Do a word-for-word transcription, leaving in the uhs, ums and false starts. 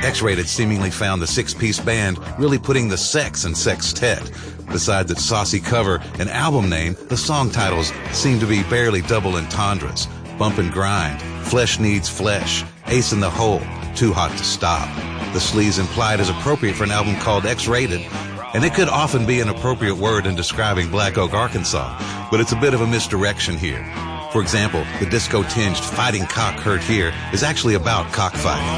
X-Rated seemingly found the six-piece band really putting the sex in sextet. Besides its saucy cover and album name, the song titles seem to be barely double entendres. Bump and Grind, Flesh Needs Flesh, Ace in the Hole, Too Hot to Stop. The sleaze implied is appropriate for an album called X-Rated, and it could often be an appropriate word in describing Black Oak, Arkansas, but it's a bit of a misdirection here. For example, the disco-tinged Fighting Cock heard here is actually about cockfighting.